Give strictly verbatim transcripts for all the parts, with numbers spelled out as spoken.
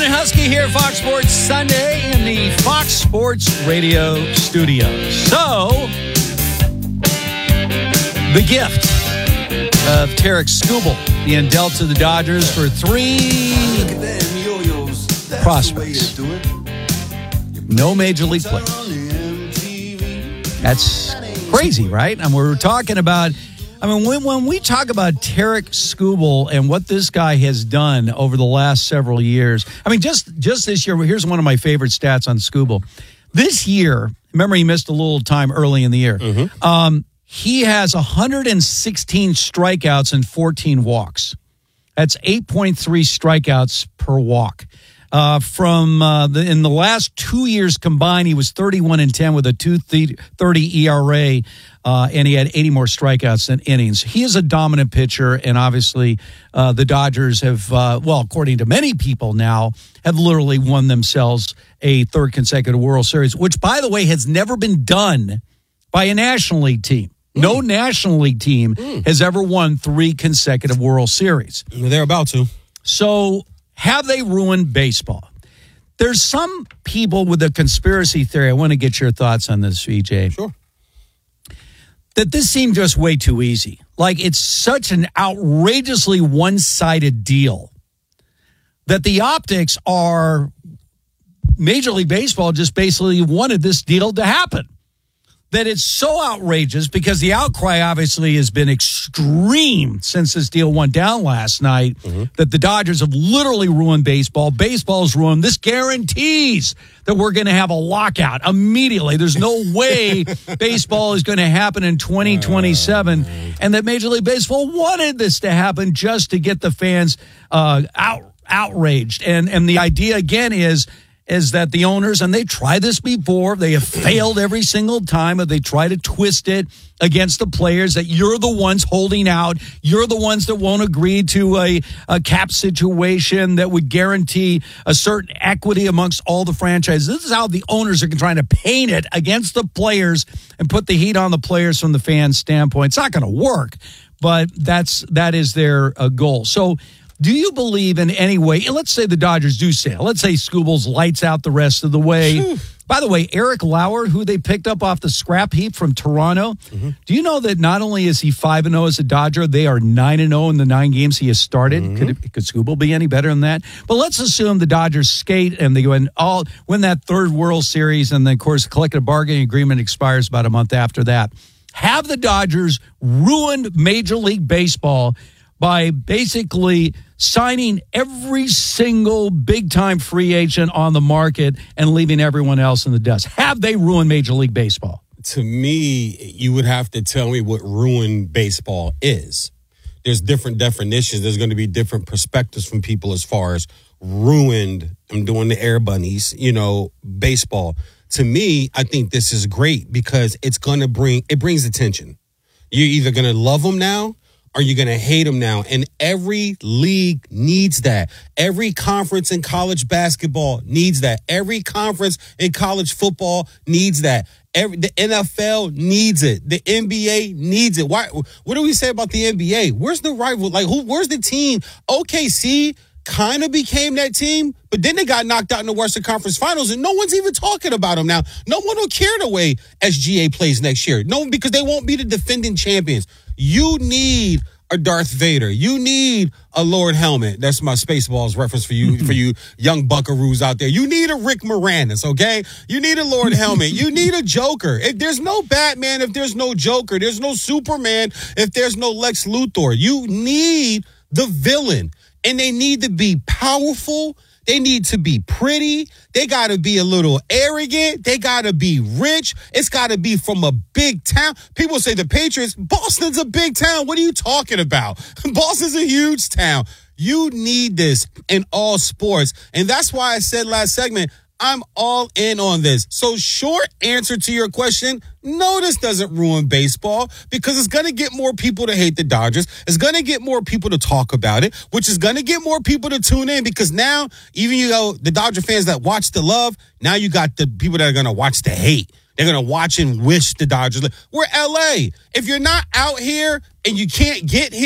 and Husky here, Fox Sports Sunday in the Fox Sports Radio studios. So, the gift of Tarik Skubal being dealt to the Dodgers for three prospects. No major league players. That's crazy, right? And we're talking about, I mean, when, when we talk about Tarik Skubal and what this guy has done over the last several years, I mean, just, just this year, here's one of my favorite stats on Skubal. This year, remember he missed a little time early in the year. Mm-hmm. Um, he has one hundred sixteen strikeouts and fourteen walks. That's eight point three strikeouts per walk. Uh, from uh, the, in the last two years combined, he was thirty-one and ten with a two thirty E R A, uh, and he had eighty more strikeouts than innings. He is a dominant pitcher, and obviously uh, the Dodgers have, uh, well, according to many people now, have literally won themselves a third consecutive World Series, which, by the way, has never been done by a National League team. Mm. No National League team mm. has ever won three consecutive World Series. They're about to. So, have they ruined baseball? There's some people with a conspiracy theory. I want to get your thoughts on this, V J. Sure. That this seemed just way too easy. Like, it's such an outrageously one-sided deal that the optics are Major League Baseball just basically wanted this deal to happen. That it's so outrageous because the outcry obviously has been extreme since this deal went down last night, mm-hmm. that the Dodgers have literally ruined baseball. Baseball's ruined. This guarantees that we're going to have a lockout immediately. There's no way baseball is going to happen in twenty twenty-seven, and that Major League Baseball wanted this to happen just to get the fans uh, out, outraged. And, and the idea, again, is... is that the owners, and they tried this before, they have failed every single time, but they try to twist it against the players, that you're the ones holding out, you're the ones that won't agree to a, a cap situation that would guarantee a certain equity amongst all the franchises. This is how the owners are trying to paint it against the players and put the heat on the players from the fans' standpoint. It's not going to work, but that's that is their uh, goal. So, do you believe in any way, let's say the Dodgers do sail, let's say Skubal's lights out the rest of the way. By the way, Eric Lauer, who they picked up off the scrap heap from Toronto, mm-hmm. do you know that not only is he five and oh as a Dodger, they are nine and oh in the nine games he has started? Mm-hmm. Could, it, could Skubal be any better than that? But let's assume the Dodgers skate and they win, all, win that third World Series, and then, of course, the collective bargaining agreement expires about a month after that. Have the Dodgers ruined Major League Baseball by basically signing every single big-time free agent on the market and leaving everyone else in the dust? Have they ruined Major League Baseball? To me, you would have to tell me what ruined baseball is. There's different definitions. There's going to be different perspectives from people as far as ruined. I'm doing the air bunnies, you know, baseball. To me, I think this is great because it's going to bring, it brings attention. You're either going to love them now, are you going to hate them now? And every league needs that. Every conference in college basketball needs that. Every conference in college football needs that. Every, the N F L needs it. The N B A needs it. Why? What do we say about the N B A? Where's the rival? Like, who? Where's the team? O K C kind of became that team, but then they got knocked out in the Western Conference Finals, and no one's even talking about them now. No one will care the way S G A plays next year. No, because they won't be the defending champions. You need a Darth Vader. You need a Lord Helmet. That's my Spaceballs reference for you, for you young buckaroos out there. You need a Rick Moranis, okay? You need a Lord Helmet. You need a Joker. If there's no Batman, if there's no Joker, there's no Superman, if there's no Lex Luthor. You need the villain, and they need to be powerful. They need to be pretty. They got to be a little arrogant. They got to be rich. It's got to be from a big town. People say the Patriots, Boston's a big town. What are you talking about? Boston's a huge town. You need this in all sports. And that's why I said last segment, I'm all in on this. So short answer to your question, no, this doesn't ruin baseball because it's going to get more people to hate the Dodgers. It's going to get more people to talk about it, which is going to get more people to tune in because now, even you know, the Dodger fans that watch the love, now you got the people that are going to watch the hate. They're going to watch and wish the Dodgers. We're L A. If you're not out here and you can't get here,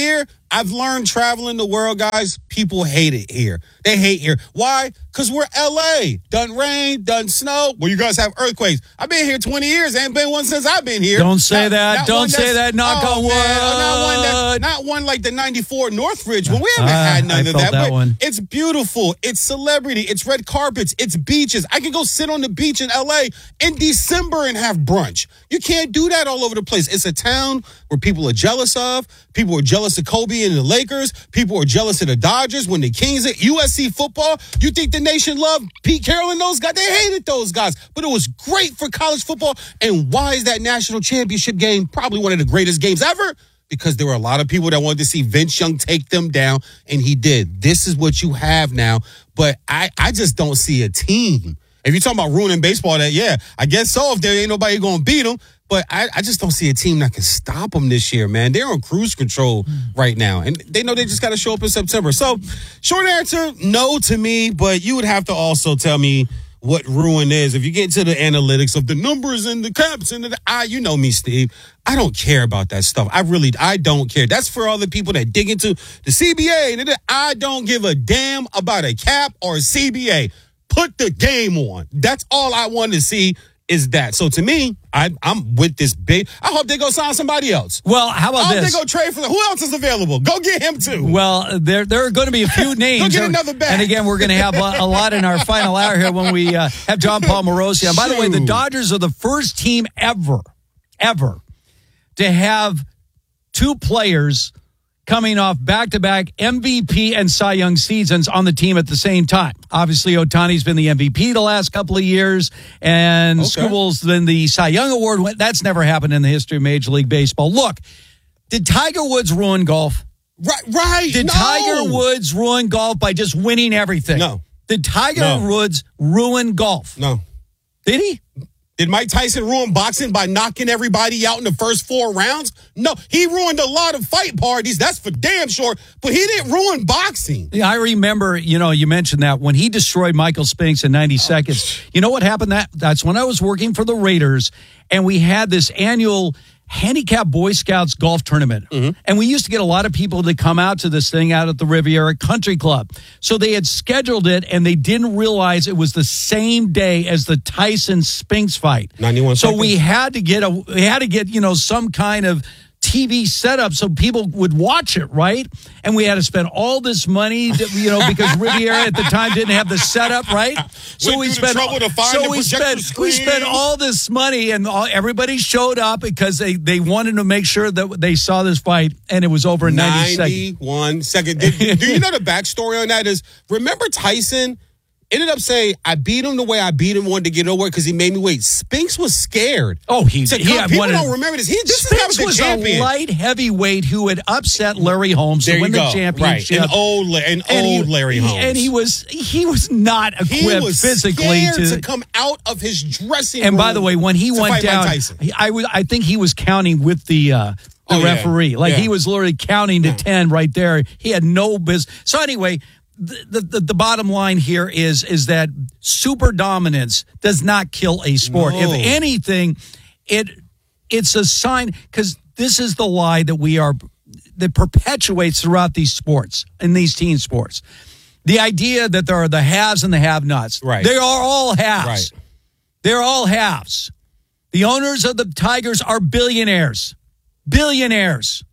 I've learned traveling the world, guys, people hate it here. They hate here. Why? Because we're L A. Doesn't rain, doesn't snow. Well, you guys have earthquakes. I've been here twenty years. Ain't been one since I've been here. Don't say not, that. Not Don't say that. Knock oh, on wood. Man, not, one that, not one like the ninety-four Northridge. Well, we haven't uh, had none I of felt that. that But one. it's beautiful. It's celebrity. It's red carpets. It's beaches. I can go sit on the beach in L A in December and have brunch. You can't do that all over the place. It's a town where people are jealous of. People are jealous of Kobe and the Lakers. People are jealous of the Dodgers when the Kings at U S C football. You think the nation loved Pete Carroll and those guys? They hated those guys. But it was great for college football. And why is that national championship game probably one of the greatest games ever? Because there were a lot of people that wanted to see Vince Young take them down, and he did. This is what you have now. But I, I just don't see a team. If you're talking about ruining baseball, that yeah, I guess so. If there ain't nobody going to beat them. But I, I just don't see a team that can stop them this year, man. They're on cruise control right now. And they know they just got to show up in September. So, short answer, no to me. But you would have to also tell me what ruin is. If you get to the analytics of the numbers and the caps and the I, you know me, Steve. I don't care about that stuff. I really, I don't care. That's for all the people that dig into the C B A. And I don't give a damn about a cap or a C B A. Put the game on. That's all I want to see. Is that so? To me, I, I'm with this big. I hope they go sign somebody else. Well, how about I hope this? they go trade for them. Who else is available? Go get him too. Well, there there are going to be a few names. Go get another bat. And again, we're going to have a, a lot in our final hour here when we uh, have John Paul Morosi on. By the way, the Dodgers are the first team ever, ever to have two players coming off back-to-back M V P and Cy Young seasons on the team at the same time. Obviously, Ohtani's been the M V P the last couple of years, and okay. Skubal's been the Cy Young Award. That's never happened in the history of Major League Baseball. Look, did Tiger Woods ruin golf? Right, right. Did no. Tiger Woods ruin golf by just winning everything? No. Did Tiger no. Woods ruin golf? No. Did he? Did Mike Tyson ruin boxing by knocking everybody out in the first four rounds? No, he ruined a lot of fight parties. That's for damn sure. But he didn't ruin boxing. Yeah, I remember, you know, you mentioned that when he destroyed Michael Spinks in ninety oh. seconds. You know what happened? That That's when I was working for the Raiders, and we had this annual handicap Boy Scouts golf tournament. Mm-hmm. And we used to get a lot of people to come out to this thing out at the Riviera Country Club. So they had scheduled it, and they didn't realize it was the same day as the Tyson Spinks fight. ninety-one So seconds. we had to get a we had to get, you know, some kind of T V setup so people would watch it, right? And we had to spend all this money, to, you know, because Riviera at the time didn't have the setup, right? So Went we through spent the trouble to find so the we spent screen. we spent all this money, and all, everybody showed up because they they wanted to make sure that they saw this fight, and it was over in ninety seconds. ninety-one seconds. Did, do you know the backstory on that? Is remember Tyson ended up saying, I beat him the way I beat him, wanted to get over because he made me wait. Spinks was scared. Oh, he, to he come, had people wanted, don't remember this. He, this Spinks is was the champion. a light heavyweight who had upset Larry Holmes there to win you go. the championship. Right. An old, an and old he, Larry Holmes. And he was he was not equipped he was physically scared to, to come out of his dressing and room. And by the way, when he went down, I, I, I think he was counting with the uh, the oh, referee. Yeah. Like yeah. he was literally counting to yeah. ten right there. He had no business. So anyway, The, the the bottom line here is is that super dominance does not kill a sport. No. If anything, it it's a sign, because this is the lie that we are that perpetuates throughout these sports, in these team sports. The idea that there are the haves and the have-nots. Right. They are all halves. Right. They're all halves. The owners of the Tigers are billionaires. Billionaires.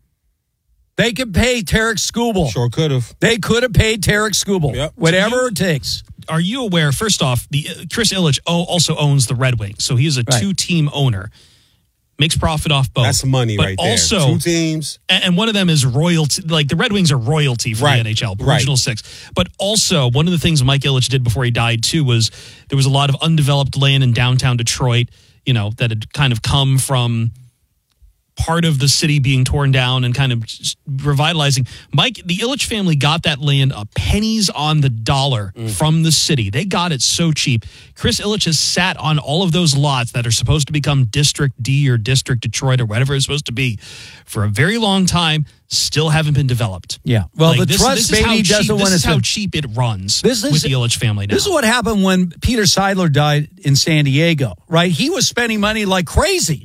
They could pay Tarek Skubal. Sure could have. They could have paid Tarek Skubal. Yep. Whatever you, it takes. Are you aware, first off, the uh, Chris Ilitch also owns the Red Wings, so he is a right. two-team owner. Makes profit off both. That's money but right there. Also, two teams. And one of them is royalty. Like, the Red Wings are royalty for right. the N H L, original right. six. But also, one of the things Mike Ilitch did before he died, too, was there was a lot of undeveloped land in downtown Detroit, you know, that had kind of come from part of the city being torn down and kind of revitalizing. Mike, the Ilitch family got that land a pennies on the dollar mm. from the city. They got it so cheap. Chris Ilitch has sat on all of those lots that are supposed to become District D or District Detroit or whatever it's supposed to be for a very long time, still haven't been developed. Yeah. Well, like, the this, trust this baby doesn't want to. This is how cheap it runs this is, with the Ilitch family now. This is what happened when Peter Seidler died in San Diego, right? He was spending money like crazy.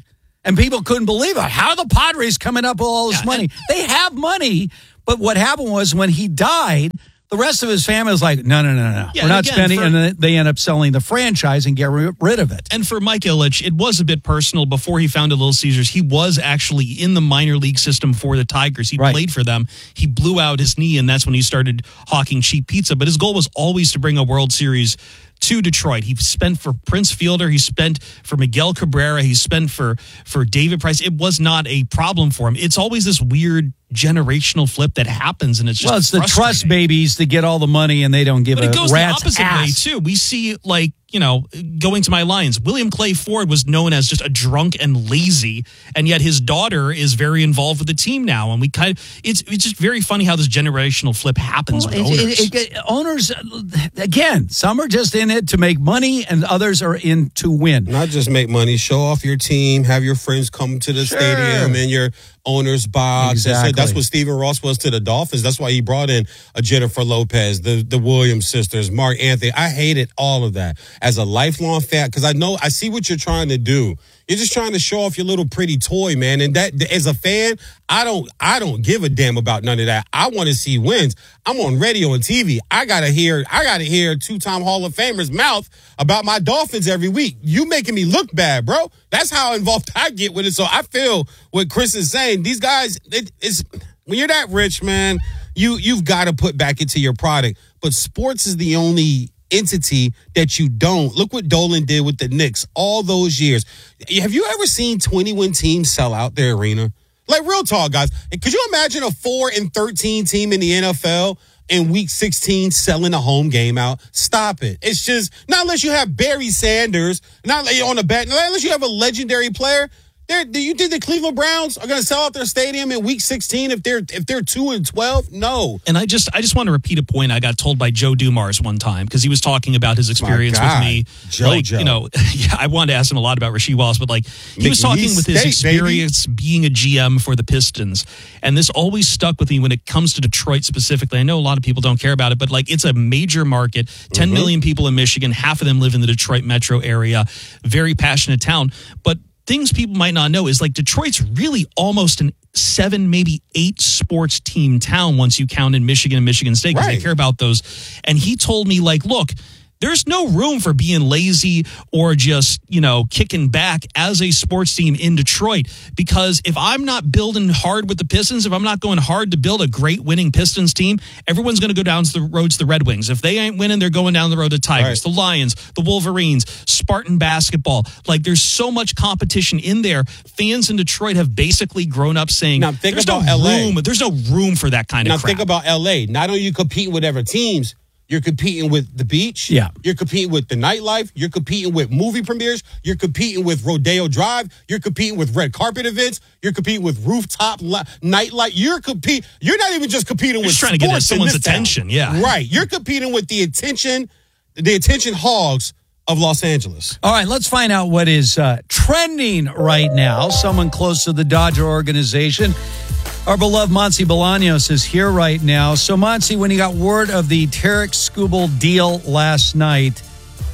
And people couldn't believe it. How are the Padres coming up with all this Yeah, money? and- They have money, but what happened was when he died, the rest of his family was like, no, no, no, no. Yeah, We're and not again, spending. for- and then they end up selling the franchise and get rid of it. And for Mike Ilitch, it was a bit personal. Before he founded Little Caesars, he was actually in the minor league system for the Tigers. He Right. played for them. He blew out his knee, and that's when he started hawking cheap pizza. But his goal was always to bring a World Series to Detroit. He spent for Prince Fielder. He spent for Miguel Cabrera. He spent for, for David Price. It was not a problem for him. It's always this weird generational flip that happens, and it's just Well, it's the trust frustrating. babies that get all the money and they don't give But a it goes the rat's opposite ass. way, too. We see, like, you know, going to my Lions, William Clay Ford was known as just a drunk and lazy, and yet his daughter is very involved with the team now. And we kind of, it's it's just very funny how this generational flip happens Well, with it- owners. it- it- owners, uh, again, some are just in it to make money and others are in to win. Not just make money, show off your team, have your friends come to the Sure. stadium in your owner's box. That's, Exactly. that's what Stephen Ross was to the Dolphins. That's why he brought in a Jennifer Lopez, the, the Williams sisters, Mark Anthony. I hated all of that as a lifelong fan because I know I see what you're trying to do. You're just trying to show off your little pretty toy, man. And that, as a fan, I don't, I don't give a damn about none of that. I want to see wins. I'm on radio and T V. I gotta hear, I gotta hear two-time Hall of Famer's mouth about my Dolphins every week. You making me look bad, bro. That's how involved I get with it. So I feel what Chris is saying. These guys, it, it's when you're that rich, man, you you've got to put back into your product. But sports is the only entity that you don't. Look what Dolan did with the Knicks all those years. Have you ever seen twenty-win teams sell out their arena? Like, real talk, guys. Could you imagine a four and thirteen team in the N F L in week sixteen selling a home game out? Stop it. It's just, not unless you have Barry Sanders, not on the back, not unless you have a legendary player. They're, do you think the Cleveland Browns are going to sell out their stadium in week sixteen if they're if they're two and twelve? No. And I just I just want to repeat a point I got told by Joe Dumars one time because he was talking about his experience with God. me. JoJo. Like, you know, yeah, I wanted to ask him a lot about Rasheed Wallace, but like he was talking McNeese with his State, experience being a G M for the Pistons. And this always stuck with me when it comes to Detroit specifically. I know a lot of people don't care about it, but like it's a major market, ten Mm-hmm. million people in Michigan, half of them live in the Detroit metro area, very passionate town. But things people might not know is like Detroit's really almost an seven, maybe eight sports team town once you count in Michigan and Michigan State because Right. they care about those. And he told me, like, look, there's no room for being lazy or just, you know, kicking back as a sports team in Detroit. Because if I'm not building hard with the Pistons, if I'm not going hard to build a great winning Pistons team, everyone's going to go down the roads to the Red Wings. If they ain't winning, they're going down the road to Tigers, Right. the Lions, the Wolverines, Spartan basketball. Like there's so much competition in there. Fans in Detroit have basically grown up saying, Now, think there's about no L A. room. There's no room for that kind Now of crap. think about L A. Not only you competing with other teams, you're competing with the beach. Yeah. You're competing with the nightlife. You're competing with movie premieres. You're competing with Rodeo Drive. You're competing with red carpet events. You're competing with rooftop li- nightlight. You're compete. You're not even just competing with just trying to get sports in someone's this town. attention, yeah. Right. You're competing with the attention, the attention hogs of Los Angeles. All right, let's find out what is uh, trending right now. Someone close to the Dodger organization. Our beloved Monty Bolaños is here right now. So, Monty, when you got word of the Tarek Skubal deal last night,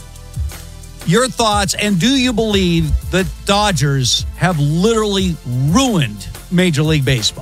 your thoughts, and do you believe that Dodgers have literally ruined Major League Baseball?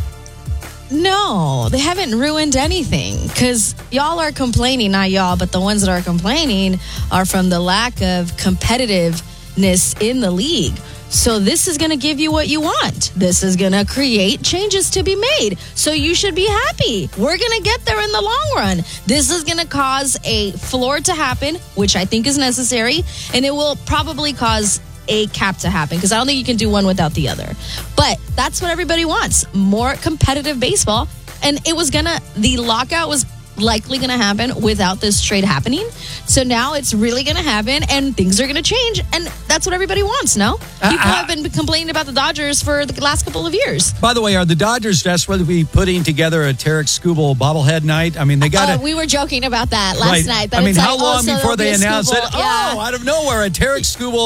No, they haven't ruined anything because y'all are complaining, not y'all, but the ones that are complaining are from the lack of competitiveness in the league. So this is going to give you what you want. This is going to create changes to be made. So you should be happy. We're going to get there in the long run. This is going to cause a floor to happen, which I think is necessary, and it will probably cause a cap to happen because I don't think you can do one without the other. But that's what everybody wants, more competitive baseball. And it was gonna, the lockout was likely gonna happen without this trade happening. So now it's really gonna happen and things are gonna change. And that's what everybody wants, no? People uh, have been complaining about the Dodgers for the last couple of years. By the way, are the Dodgers desperate to be putting together a Tarek Skubal bobblehead night? I mean, they got Oh, to. we were joking about that last Right. night. That I mean, it's how like, long oh, so before there'll be they a announced it? Skubal. Yeah. Oh, out of nowhere, a Tarek Skubal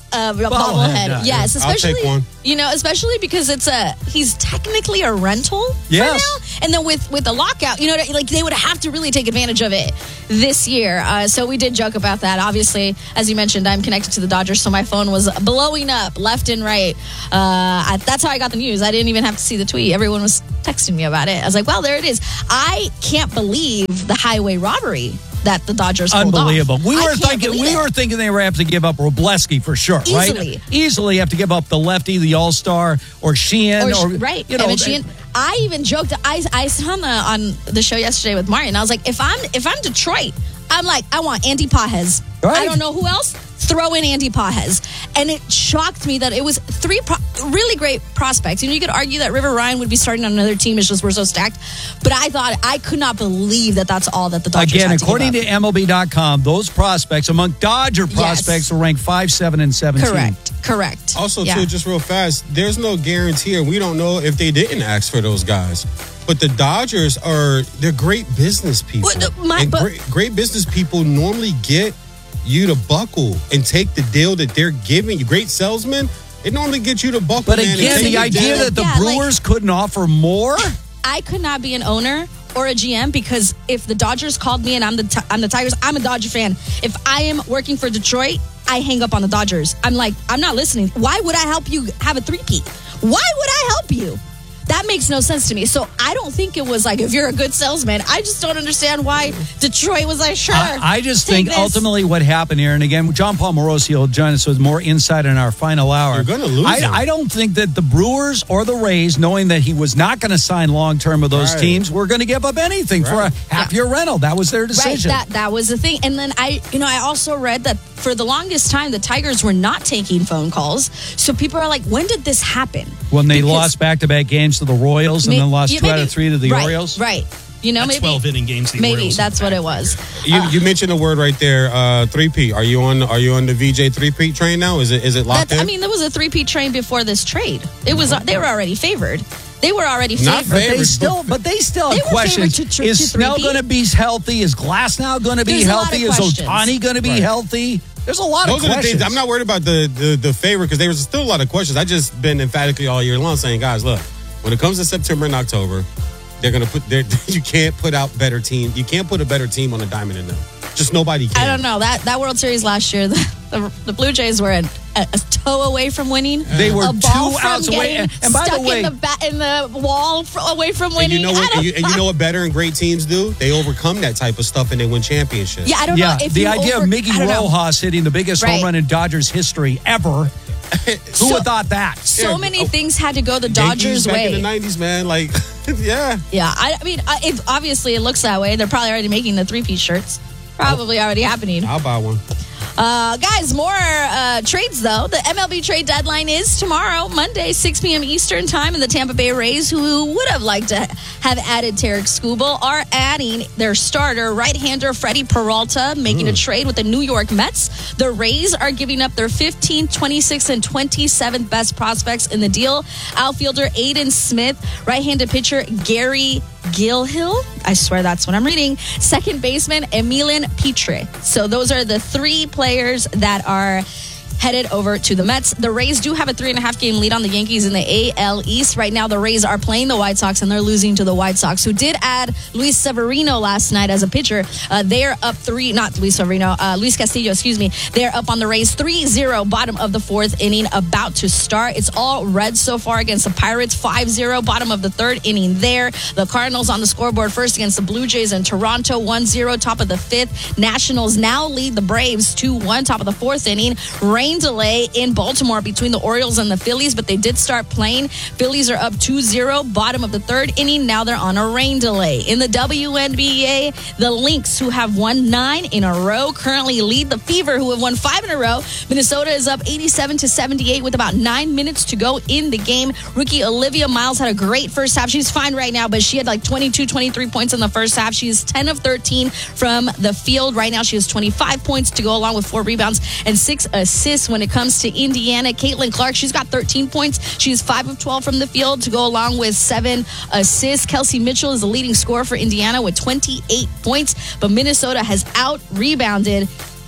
uh, Bobblehead, bobblehead. uh, Yes, I'll especially take one. you know, especially because it's a he's technically a rental Yes. for now, and then with with the lockout, you know, like they would have to really take advantage of it this year. Uh, so we did joke about that. Obviously, as you mentioned, I'm connected to the Dodgers, so my phone was blowing up left and right. Uh, I, that's how I got the news. I didn't even have to see the tweet. Everyone was texting me about it. I was like, well, there it is. I can't believe the highway robbery that the Dodgers pulled Unbelievable. off. We I were can't thinking believe we it. were thinking they were have to give up Robleski for sure, Easily. right? Easily have to give up the lefty, the all-star, or Sheehan, Or, or, right, you know. Evan Sheehan. I even joked. I I said on the on the show yesterday with Martin. I was like, if I'm if I'm Detroit, I'm like, I want Andy Pages. Right. I don't know who else. Throw in Andy Pages. And it shocked me that it was three pro- really great prospects. And you could argue that River Ryan would be starting on another team. It's just we're so stacked. But I thought, I could not believe that that's all that the Dodgers Again, had to according give to up. M L B dot com, those prospects among Dodger prospects were ranked five, seven, and seventeen. Correct. Correct. Also, Yeah. too, just real fast, there's no guarantee, and we don't know if they didn't ask for those guys. But the Dodgers are, they're great business people. Well, the- my- and but- great, great business people normally get you to buckle and take the deal that they're giving you. Great salesmen, they normally get you to buckle. But man, and again, take the the idea deal. that the Yeah, like- Brewers couldn't offer more. I could not be an owner or a G M because if the Dodgers called me and I'm the t- I'm the Tigers, I'm a Dodger fan. If I am working for Detroit, I hang up on the Dodgers. I'm like, I'm not listening. Why would I help you have a three-peat? Why would I help you? That makes no sense to me. So I don't think it was like, if you're a good salesman, I just don't understand why Detroit was like, sure. I, I just take think this. ultimately what happened here, and again, John Paul Morosi will join us with more insight in our final hour. You're gonna lose I, him. I don't think that the Brewers or the Rays, knowing that he was not going to sign long term with those Right. teams, were going to give up anything Right. for a half year rental. That was their decision. Right, that that was the thing. And then I, you know, I also read that for the longest time the Tigers were not taking phone calls. So people are like, when did this happen? when they Because- lost back to back games to the Royals and May- then lost yeah, two out maybe- of three to the right, Orioles. Right. You know, That maybe twelve inning games. The maybe Orioles that's had. what it was. You, you mentioned a word right there, uh, three-peat. Are you on? Are you on the V J three-peat train now? Is it is it locked That's, in? I mean, there was a three-peat train before this trade. It was they were already favored. They were already Not favored. But they Favored, still, but they still They have were questions. favored to tr- Is to Snell three-peat? going to be healthy? Is Glasnow going to be There's a lot healthy? of Is questions. Otani going to be Right. healthy? There's a lot Those of are the questions. things. I'm not worried about the the, the favor because there was still a lot of questions. I just been emphatically all year long saying, guys, look, when it comes to September and October, they're gonna put. They're, you can't put out better team. You can't put a better team on a diamond than them. Just nobody can. I don't know that that World Series last year. The, the, the Blue Jays were a, a, a toe away from winning. They were a ball two from outs away. getting And- and by the stuck way- in the bat in the wall fr- away from And winning. you know I what? don't- And you, and you know what better and great teams do? They overcome that type of stuff and they win championships. Yeah, I don't Yeah, know if the you idea over- of Miggy I don't know. Rojas hitting the biggest Right. home run in Dodgers history ever. Who So- would thought that? So Yeah, many oh, things had to go the Yankees Dodgers' back in the way. nineties, man. Like, yeah. Yeah, I, I mean, I, it, obviously it looks that way. They're probably already making the three-piece shirts. Probably already happening. I'll buy one. Uh, guys, more uh, trades, though. The M L B trade deadline is tomorrow, Monday, six p.m. Eastern time. And the Tampa Bay Rays, who would have liked to have added Tarek Skubal, are adding their starter, right-hander Freddie Peralta, making a trade with the New York Mets. The Rays are giving up their fifteenth, twenty-sixth, and twenty-seventh best prospects in the deal. Outfielder Aiden Smith, right-handed pitcher Gary Gilhill. I swear that's what I'm reading. Second baseman Emilian Pitre. So those are the three players that are headed over to the Mets. The Rays do have a three and a half game lead on the Yankees in the A L East. Right now, the Rays are playing the White Sox and they're losing to the White Sox, who did add Luis Severino last night as a pitcher. Uh, they're up three, not Luis Severino, uh, Luis Castillo, excuse me. They're up on the Rays three zero, bottom of the fourth inning, about to start. It's all red so far against the Pirates, five zero, bottom of the third inning there. The Cardinals on the scoreboard first against the Blue Jays in Toronto, one zero, top of the fifth. Nationals now lead the Braves two one, top of the fourth inning. Rain delay in Baltimore between the Orioles and the Phillies, but they did start playing. Phillies are up two zero, bottom of the third inning. Now they're on a rain delay. In the W N B A, the Lynx, who have won nine in a row, currently lead the Fever, who have won five in a row. Minnesota is up eighty-seven to seventy-eight with about nine minutes to go in the game. Rookie Olivia Miles had a great first half. She's fine right now, but she had like twenty-two, twenty-three points in the first half. She is ten of thirteen from the field. Right now, she has twenty-five points to go along with four rebounds and six assists. When it comes to Indiana, Caitlin Clark, she's got thirteen points. She's five of twelve from the field to go along with seven assists. Kelsey Mitchell is the leading scorer for Indiana with twenty-eight points, but Minnesota has out-rebounded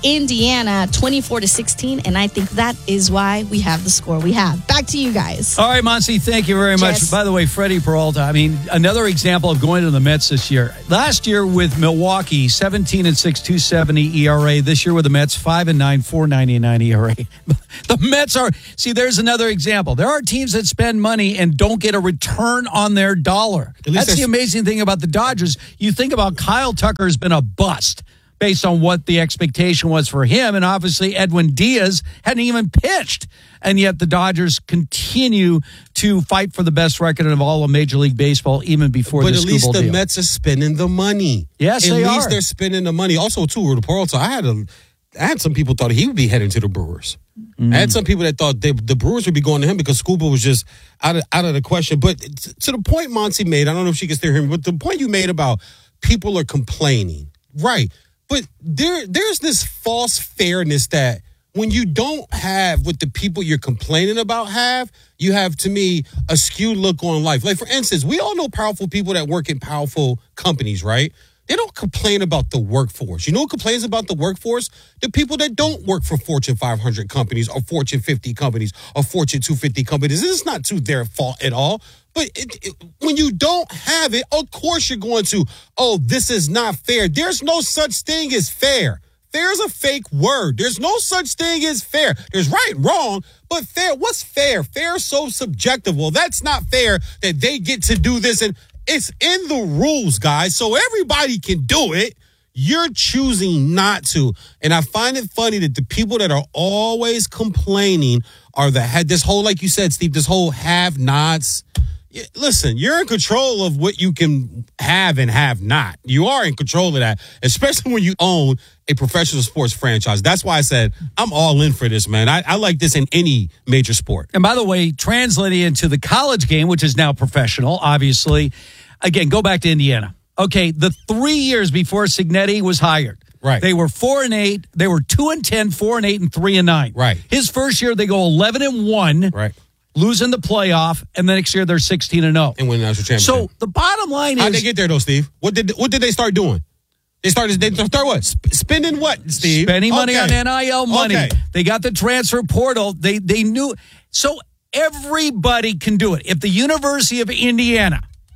Indiana twenty-four to sixteen, and I think that is why we have the score we have. Back to you guys. All right, Monty, thank you very much. Yes. By the way, Freddie Peralta, I mean, another example of going to the Mets this year. Last year with Milwaukee, seventeen and six, two seventy E R A. This year with the Mets, five and nine, four ninety-nine E R A. The Mets are, see, there's another example. There are teams that spend money and don't get a return on their dollar. That's the amazing thing about the Dodgers. You think about Kyle Tucker has been a bust based on what the expectation was for him. And obviously Edwin Diaz hadn't even pitched. And yet the Dodgers continue to fight for the best record of all of Major League Baseball, even before but the at least the deal. Mets are spending the money. Yes, at they least are. they're spending the money. Also, too, with Peralta, I had a, I had some people thought he would be heading to the Brewers. Mm. I had some people that thought they, the Brewers would be going to him because Scuba was just out of out of the question. But t- to the point Monty made, I don't know if she can still hear me, but the point you made about people are complaining, right? But there, there's this false fairness that when you don't have what the people you're complaining about have, you have, to me, a skewed look on life. Like, for instance, we all know powerful people that work in powerful companies, right? They don't complain about the workforce. You know who complains about the workforce? The people that don't work for Fortune five hundred companies or Fortune fifty companies or Fortune two fifty companies. This is not to their fault at all. But it, it, when you don't have it, of course you're going to, oh, this is not fair. There's no such thing as fair. Fair is a fake word. There's no such thing as fair. There's right and wrong, but fair, what's fair? Fair is so subjective. Well, that's not fair that they get to do this. And it's in the rules, guys, so everybody can do it. You're choosing not to. And I find it funny that the people that are always complaining are the had this whole, like you said, Steve, this whole have-nots. Listen, you're in control of what you can have and have not. You are in control of that, especially when you own a professional sports franchise. That's why I said I'm all in for this, man. I, I like this in any major sport. And by the way, translating into the college game, which is now professional, obviously, again, go back to Indiana. Okay, the three years before Cignetti was hired, right? They were four and eight. They were two and ten, four and eight, and three and nine. Right. His first year, they go eleven and one. Right. Losing the playoff, and the next year they're sixteen and zero and win the national championship. So the bottom line is, how'd they get there though, Steve? What did what did they start doing? They started. They start what? Sp- spending what, Steve? Spending money okay. on N I L money. Okay. They got the transfer portal. They they knew. So everybody can do it. If the University of Indiana,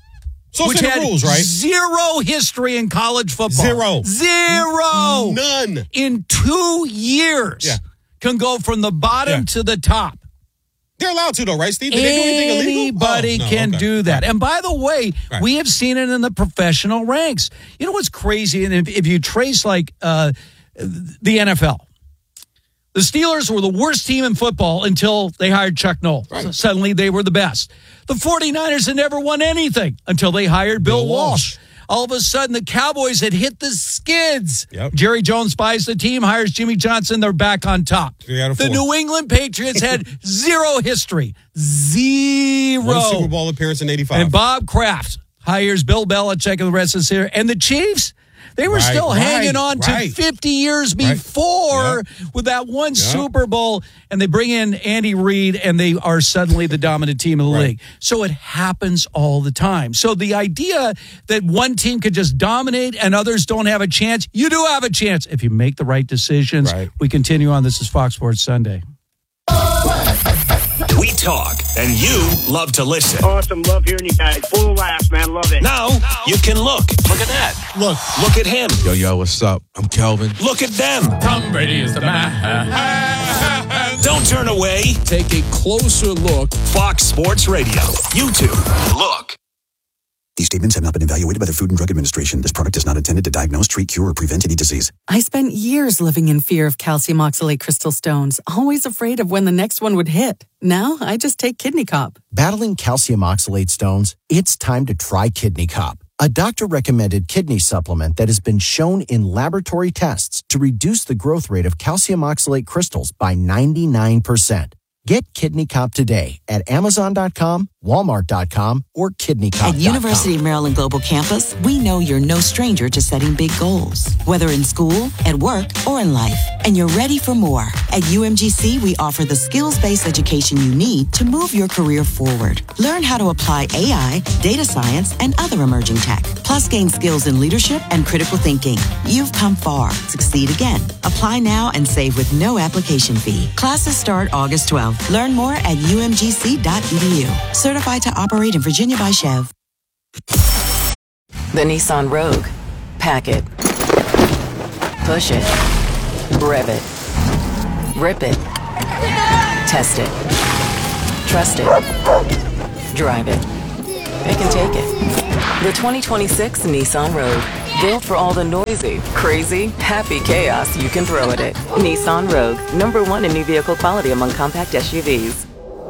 so which it's in had the rules, right? Zero history in college football, Zero, zero, none in two years, yeah. can go from the bottom yeah. to the top. They're allowed to, though, right, Steve? Did they do anything illegal? Anybody oh, no, can okay. do that. Right. And by the way, right. we have seen it in the professional ranks. You know what's crazy? And if, if you trace, like, uh, the N F L, the Steelers were the worst team in football until they hired Chuck Noll. Right. So suddenly they were the best. The 49ers had never won anything until they hired Bill, Bill Walsh. Walsh. All of a sudden, the Cowboys had hit the skids. Yep. Jerry Jones buys the team, hires Jimmy Johnson. They're back on top. Three out of the four. New England Patriots had zero history. Zero. One Super Bowl appearance in eighty-five. And Bob Kraft hires Bill Belichick and the rest of the year. And the Chiefs, they were right, still right, hanging on right. to fifty years Right. before Yep. with that one Yep. Super Bowl. And they bring in Andy Reid, and they are suddenly the dominant team in the Right. league. So it happens all the time. So the idea that one team could just dominate and others don't have a chance, you do have a chance if you make the right decisions. Right. We continue on. This is Fox Sports Sunday. We talk, and you love to listen. Awesome. Love hearing you guys. Full of laughs, man. Love it. Now, you can look. Look at that. Look. Look at him. Yo, yo, what's up? I'm Kelvin. Look at them. Tom Brady is the man. Don't turn away. Take a closer look. Fox Sports Radio. YouTube. Look. These statements have not been evaluated by the Food and Drug Administration. This product is not intended to diagnose, treat, cure, or prevent any disease. I spent years living in fear of calcium oxalate crystal stones, always afraid of when the next one would hit. Now, I just take Kidney Cop. Battling calcium oxalate stones? It's time to try Kidney Cop, a doctor-recommended kidney supplement that has been shown in laboratory tests to reduce the growth rate of calcium oxalate crystals by ninety-nine percent. Get Kidney Cop today at Amazon dot com, Walmart dot com, or Kidney Cop dot com. At University of Maryland Global Campus, we know you're no stranger to setting big goals, whether in school, at work, or in life. And you're ready for more. At U M G C, we offer the skills-based education you need to move your career forward. Learn how to apply A I, data science, and other emerging tech. Plus, gain skills in leadership and critical thinking. You've come far. Succeed again. Apply now and save with no application fee. Classes start August twelfth. Learn more at U M G C dot E D U. Certified to operate in Virginia by Chev. The Nissan Rogue. Pack it. Push it. Rev it. Rip it. Test it. Trust it. Drive it. It can take it. The twenty twenty-six Nissan Rogue. Built for all the noisy, crazy, happy chaos you can throw at it. Nissan Rogue. Number one in new vehicle quality among compact S U Vs.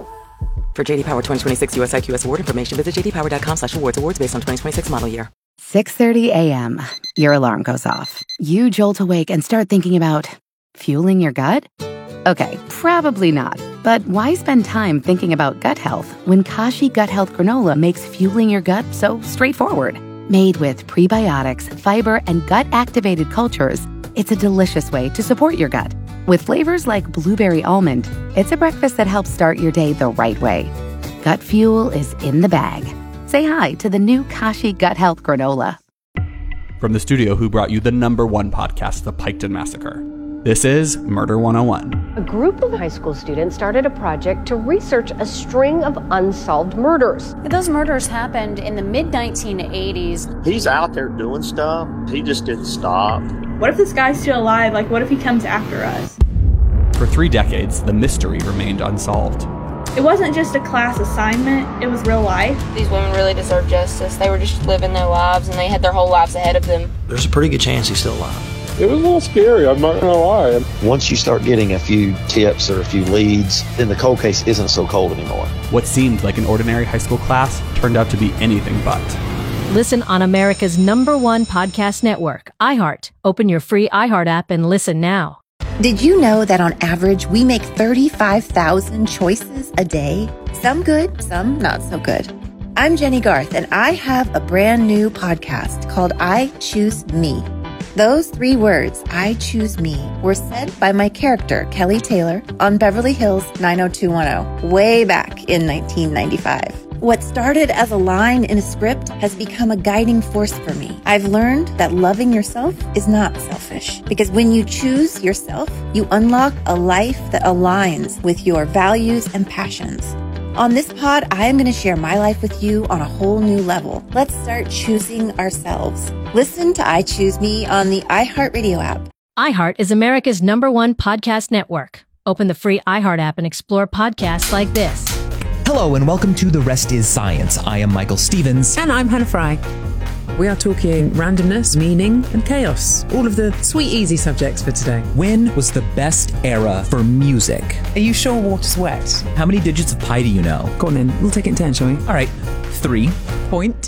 For J D Power twenty twenty-six U S I Q S award information, visit j d power dot com slash awards. Awards based on twenty twenty-six model year. six thirty a.m. Your alarm goes off. You jolt awake and start thinking about fueling your gut? Okay, probably not. But why spend time thinking about gut health when Kashi Gut Health Granola makes fueling your gut so straightforward? Made with prebiotics, fiber, and gut-activated cultures, it's a delicious way to support your gut. With flavors like blueberry almond, it's a breakfast that helps start your day the right way. Gut fuel is in the bag. Say hi to the new Kashi Gut Health Granola. From the studio who brought you the number one podcast, The Piketon Massacre, this is Murder one oh one. A group of high school students started a project to research a string of unsolved murders. Those murders happened in the mid nineteen eighties. He's out there doing stuff. He just didn't stop. What if this guy's still alive? Like, what if he comes after us? For three decades, the mystery remained unsolved. It wasn't just a class assignment, it was real life. These women really deserve justice. They were just living their lives, and they had their whole lives ahead of them. There's a pretty good chance he's still alive. It was a little scary, I'm not gonna lie. Once you start getting a few tips or a few leads, then the cold case isn't so cold anymore. What seemed like an ordinary high school class turned out to be anything but. Listen on America's number one podcast network, iHeart. Open your free iHeart app and listen now. Did you know that on average, we make thirty-five thousand choices a day? Some good, some not so good. I'm Jenny Garth, and I have a brand new podcast called I Choose Me. Those three words, I choose me, were said by my character, Kelly Taylor, on Beverly Hills nine oh two one oh, way back in nineteen ninety-five. What started as a line in a script has become a guiding force for me. I've learned that loving yourself is not selfish, because when you choose yourself, you unlock a life that aligns with your values and passions. On this pod, I am going to share my life with you on a whole new level. Let's start choosing ourselves. Listen to I Choose Me on the iHeartRadio app. iHeart is America's number one podcast network. Open the free iHeart app and explore podcasts like this. Hello and welcome to The Rest is Science. I am Michael Stevens. And I'm Hannah Fry. We are talking randomness, meaning, and chaos. All of the sweet, easy subjects for today. When was the best era for music? Are you sure water's wet? How many digits of pi do you know? Go on then. We'll take it in turn, shall we? All right. Three. Point.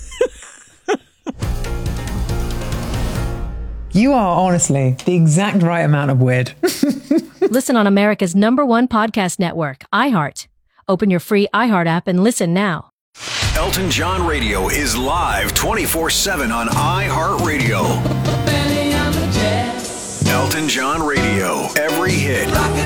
You are honestly the exact right amount of weird. Listen on America's number one podcast network, iHeart. Open your free iHeart app and listen now. Elton John Radio is live twenty-four seven on iHeartRadio. Elton John Radio, every hit.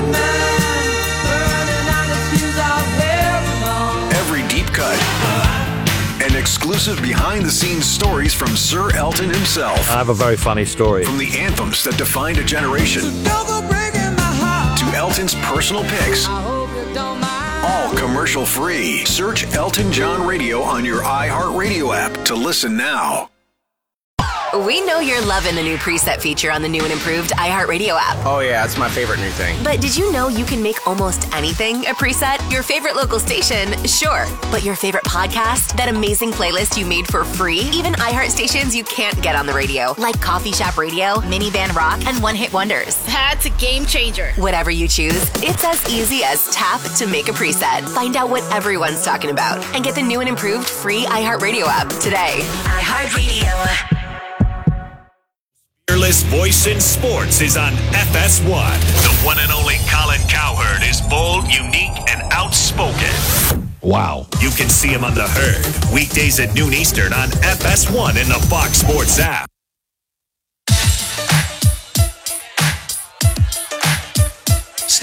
Every deep cut. And exclusive behind-the-scenes stories from Sir Elton himself. I have a very funny story. From the anthems that defined a generation to Elton's personal picks. All commercial free. Search Elton John Radio on your iHeartRadio app to listen now. We know you're loving the new preset feature on the new and improved iHeartRadio app. Oh yeah, it's my favorite new thing. But did you know you can make almost anything a preset? Your favorite local station, sure. But your favorite podcast? That amazing playlist you made for free? Even iHeart stations you can't get on the radio, like Coffee Shop Radio, Minivan Rock, and One Hit Wonders. That's a game changer. Whatever you choose, it's as easy as tap to make a preset. Find out what everyone's talking about and get the new and improved free iHeartRadio app today. iHeartRadio. Fearless voice in sports is on F S one. The one and only Colin Cowherd is bold, unique, and outspoken. Wow. You can see him on The Herd, weekdays at noon Eastern on F S one in the Fox Sports app.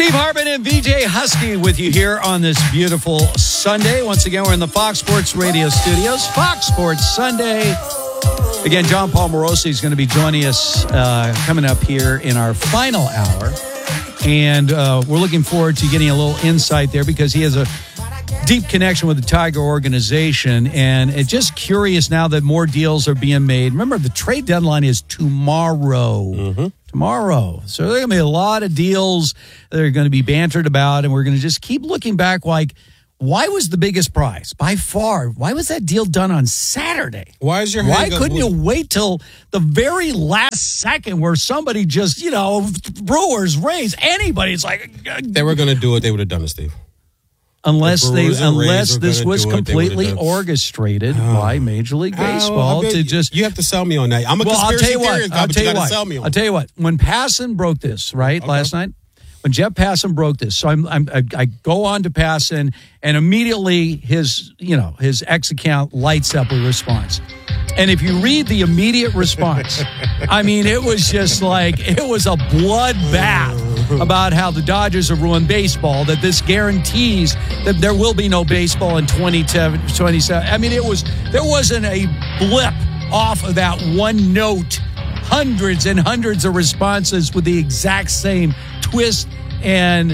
Steve Hartman and V J Husky with you here on this beautiful Sunday. Once again, we're in the Fox Sports Radio studios. Fox Sports Sunday. Again, John Paul Morosi is going to be joining us uh, coming up here in our final hour. And uh, we're looking forward to getting a little insight there because he has a deep connection with the Tiger organization. And it's just curious now that more deals are being made. Remember, the trade deadline is tomorrow. Mm-hmm. Tomorrow. So there are going to be a lot of deals that are going to be bantered about. And we're going to just keep looking back like, why was the biggest prize by far? Why was that deal done on Saturday? Why is your Why hang-up couldn't with- you wait till the very last second where somebody just, you know, Brewers, Rays, anybody? It's like they were going to do it. They would have done it, Steve. Unless The they, Brewers and Rays unless were this gonna was do it, they would've completely done it. orchestrated by Major League Oh, Baseball I bet to just. You have to sell me on that. I'm a Well, I'll conspiracy tell you what. theorist guy, I'll but tell you you got to what. sell me on I'll tell you what. When Passan broke this right last night, when Jeff Passan broke this, so I'm, I'm I, I go on to Passan, and immediately his you know his X account lights up with response. And if you read the immediate response, I mean, it was just like it was a bloodbath about how the Dodgers have ruined baseball, that this guarantees that there will be no baseball in twenty twenty-seven. I mean, it was there wasn't a blip off of that one note. Hundreds and hundreds of responses with the exact same twist, and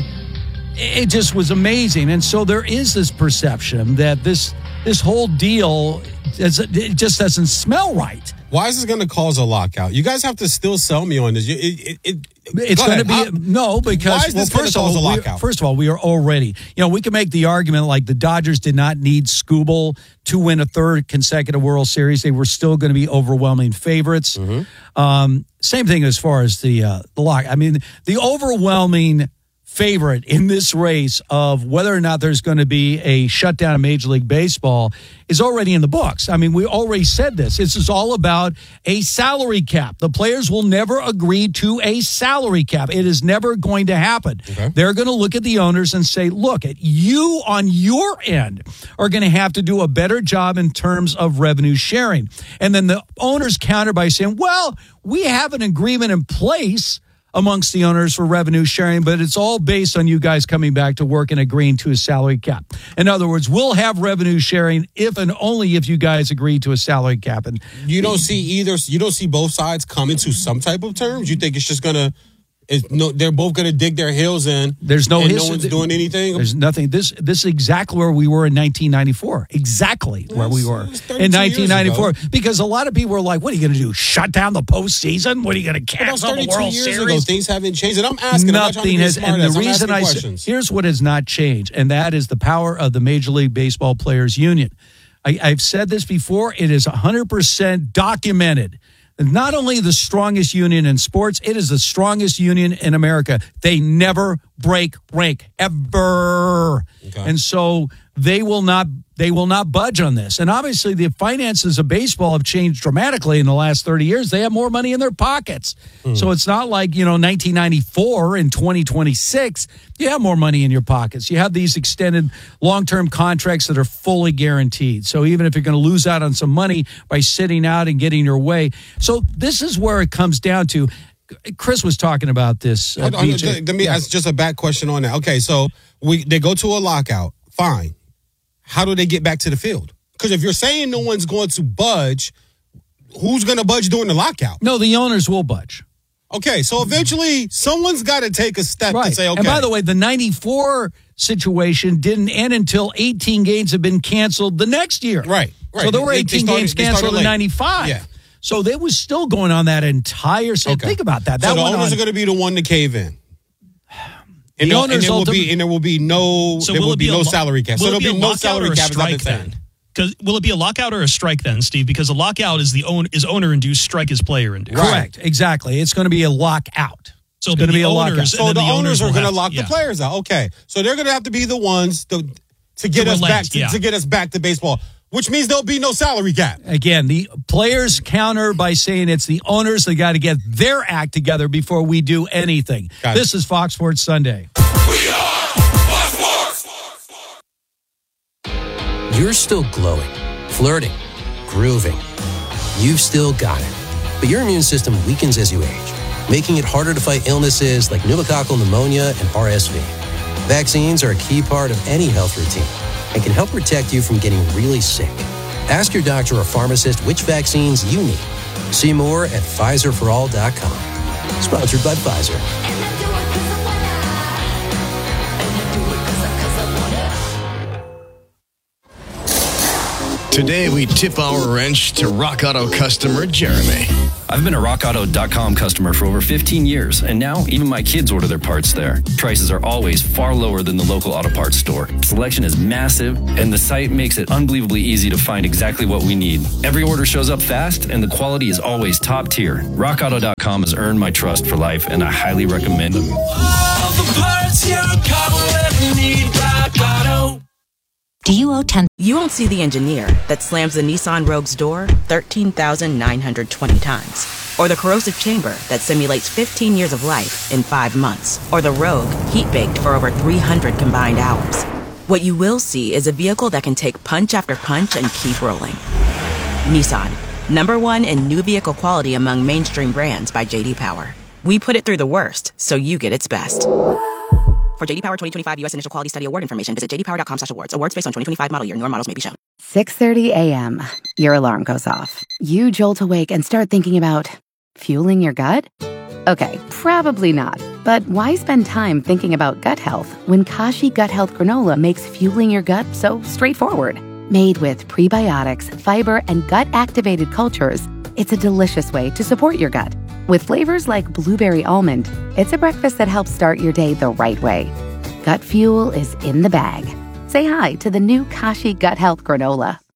it just was amazing. And so there is this perception that this this whole deal is, it just doesn't smell right. Why is this going to cause a lockout? You guys have to still sell me on this. It, it, it, it's go going to be ahead. no because why is well, this going first to of cause all, a we, lockout? first of all, we are already you know we can make the argument like the Dodgers did not need Skubal to win a third consecutive World Series. They were still going to be overwhelming favorites. Mm-hmm. Um, same thing as far as the uh, the lock. I mean, the overwhelming favorite in this race of whether or not there's going to be a shutdown of Major League Baseball is already in the books. I mean, we already said this. This is all about a salary cap. The players will never agree to a salary cap. It is never going to happen. Okay. They're going to look at the owners and say, look, at you on your end are going to have to do a better job in terms of revenue sharing. And then the owners counter by saying, well, we have an agreement in place amongst the owners for revenue sharing, but it's all based on you guys coming back to work and agreeing to a salary cap. In other words, we'll have revenue sharing if and only if you guys agree to a salary cap. And you don't see either. You don't see both sides coming to some type of terms. You think it's just gonna. It's no, they're both going to dig their heels in. There's no and history. No one's doing anything. There's nothing. This this is exactly where we were in nineteen ninety-four. Exactly where we were in nineteen ninety-four. Because a lot of people were like, "What are you going to do? Shut down the postseason? What are you going to cancel the World years Series?" Ago, things haven't changed. And I'm asking. Nothing has. And the I'm reason I questions. say, here's what has not changed, and that is the power of the Major League Baseball Players Union. I, I've said this before. It is one hundred percent documented. Not only the strongest union in sports, it is the strongest union in America. They never break rank, ever. Okay. And so they will not they will not budge on this. And obviously the finances of baseball have changed dramatically in the last thirty years. They have more money in their pockets. Hmm. So it's not like, you know, nineteen ninety-four and twenty twenty-six, you have more money in your pockets. You have these extended long-term contracts that are fully guaranteed. So even if you're going to lose out on some money by sitting out and getting your way. So this is where it comes down to. Chris was talking about this. Uh, Let me yeah. ask just a back question on that. Okay, so we they go to a lockout. Fine. How do they get back to the field? Because if you're saying no one's going to budge, who's going to budge during the lockout? No, the owners will budge. Okay, so eventually someone's got to take a step right. to say, okay. And by the way, the ninety-four situation didn't end until eighteen games have been canceled the next year. Right, right. So there were they, eighteen they started, games canceled in ninety-five. Yeah. So they was still going on that entire season. Okay. Think about that. that so the owners on, are going to be the one to cave in. And, the no, owners and there will ultimately, be and there will be no so there will, will be, be no lo- salary cap. So there'll be, be no salary cap. Strike then? Because will it be a lockout or a strike then, Steve? Because a lockout is the own is owner induced, strike is player induced. Correct. Exactly. It's going to be a lockout. So it's going to be a lockout. So the, the owners, owners are going to lock the yeah. players out. Okay. So they're going to have to be the ones to, to get to us relent, back to, yeah. to get us back to baseball. Which means there'll be no salary cap. Again, the players counter by saying it's the owners that got to get their act together before we do anything. Got this it. is Fox Sports Sunday. We are Fox Sports. You're still glowing, flirting, grooving. You've still got it. But your immune system weakens as you age. making it harder to fight illnesses like pneumococcal pneumonia and R S V. Vaccines are a key part of any health routine and can help protect you from getting really sick. Ask your doctor or pharmacist which vaccines you need. See more at Pfizer for all dot com. Sponsored by Pfizer. Today, we tip our wrench to Rock Auto customer Jeremy. I've been a rock auto dot com customer for over fifteen years, and now even my kids order their parts there. Prices are always far lower than the local auto parts store. Selection is massive, and the site makes it unbelievably easy to find exactly what we need. Every order shows up fast, and the quality is always top tier. rock auto dot com has earned my trust for life, and I highly recommend them. All the parts your car will ever need, Rock Auto. Do you owe ten? You won't see the engineer that slams the Nissan Rogue's door thirteen thousand nine hundred twenty times. Or the corrosive chamber that simulates fifteen years of life in five months. Or the Rogue heat-baked for over three hundred combined hours. What you will see is a vehicle that can take punch after punch and keep rolling. Nissan, number one in new vehicle quality among mainstream brands by J D Power. We put it through the worst, so you get its best. For J D Power twenty twenty-five U S Initial Quality Study Award information, visit j d power dot com slash awards. Awards based on twenty twenty-five model year. Newer models may be shown. six thirty a.m. Your alarm goes off. You jolt awake and start thinking about fueling your gut? Okay, probably not. But why spend time thinking about gut health when Kashi Gut Health Granola makes fueling your gut so straightforward? Made with prebiotics, fiber, and gut-activated cultures, it's a delicious way to support your gut. With flavors like blueberry almond, it's a breakfast that helps start your day the right way. Gut fuel is in the bag. Say hi to the new Kashi Gut Health Granola.